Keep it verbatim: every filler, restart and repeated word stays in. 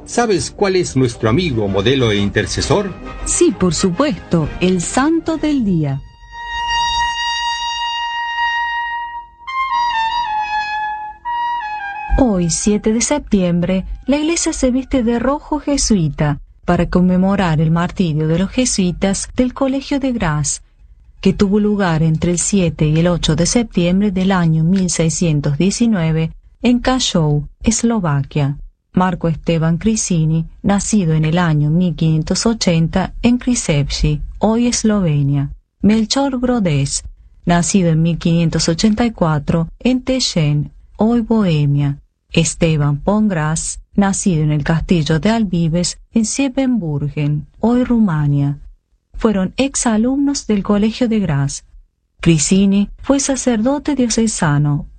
¿Sabes cuál es nuestro amigo, modelo e intercesor? Sí, por supuesto, el Santo del Día. Hoy, siete de septiembre, la iglesia se viste de rojo jesuita para conmemorar el martirio de los jesuitas del Colegio de Graz, que tuvo lugar entre el siete y el ocho de septiembre del año mil seiscientos diecinueve en Kaszów, Eslovaquia. Marco Esteban Kricini, nacido en el año mil quinientos ochenta en Križevci, hoy Eslovenia. Melchor Grodés, nacido en mil quinientos ochenta y cuatro en Teschen, hoy Bohemia. Esteban Pongrácz, nacido en el castillo de Albives en Siebenbürgen, hoy Rumania. Fueron exalumnos del Colegio de Graz. Kricini fue sacerdote diocesano,